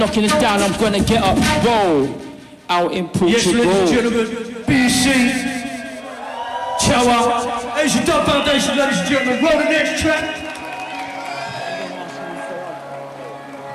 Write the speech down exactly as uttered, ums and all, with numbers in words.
knocking us down, I'm gonna get up, roll out in Portugal. Yes, ladies and gentlemen, B C, Chow Out, Asian Dub Foundation, ladies and gentlemen, roll the next track.